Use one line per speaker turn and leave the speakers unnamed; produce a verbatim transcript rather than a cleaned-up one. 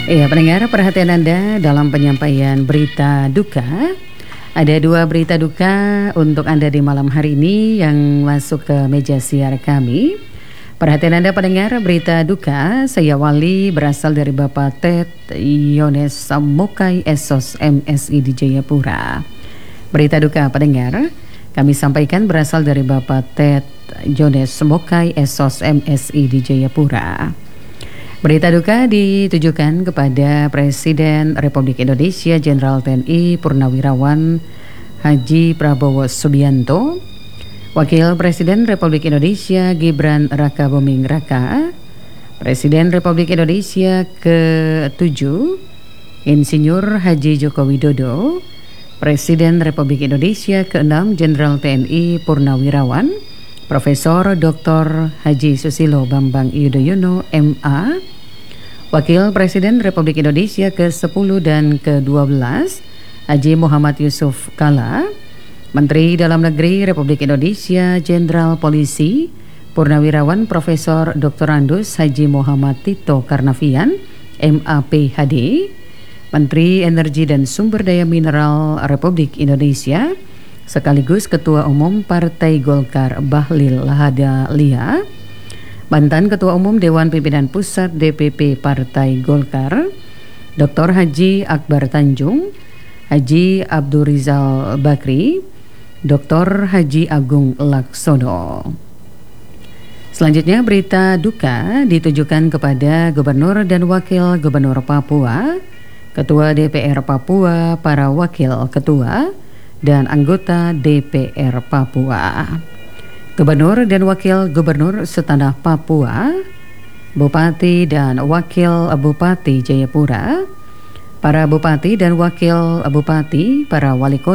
Iya, pendengar, perhatian Anda dalam penyampaian berita duka. Ada dua berita duka untuk Anda di malam hari ini yang masuk ke meja siar kami. Perhatian Anda pendengar, berita duka saya wali berasal dari Bapak Ted Yones Mokai Esos M Si di Jayapura. Berita duka pendengar kami sampaikan berasal dari Bapak Ted Yones Mokai Esos M Si di Jayapura. Berita duka ditujukan kepada Presiden Republik Indonesia Jenderal T N I Purnawirawan Haji Prabowo Subianto, Wakil Presiden Republik Indonesia Gibran Rakabuming Raka, Presiden Republik Indonesia ketujuh Insinyur Haji Joko Widodo, Presiden Republik Indonesia keenam Jenderal T N I Purnawirawan Profesor Doktor Haji Susilo Bambang Yudhoyono M A, Wakil Presiden Republik Indonesia ke sepuluh dan ke dua belas Haji Muhammad Yusuf Kalla, Menteri Dalam Negeri Republik Indonesia Jenderal Polisi Purnawirawan Profesor Doktor Andus Haji Muhammad Tito Karnavian M A P H D, Menteri Energi dan Sumber Daya Mineral Republik Indonesia sekaligus Ketua Umum Partai Golkar Bahlil Lahadalia, mantan Ketua Umum Dewan Pimpinan Pusat D P P Partai Golkar Doktor Haji Akbar Tanjung, Haji Abdurizal Bakri, Doktor Haji Agung Laksono. Selanjutnya berita duka ditujukan kepada Gubernur dan Wakil Gubernur Papua, Ketua D P R Papua, para Wakil Ketua dan anggota D P R Papua, Gubernur dan Wakil Gubernur setanah Papua, Bupati dan Wakil Bupati Jayapura, para Bupati dan Wakil Bupati, para Wali Kota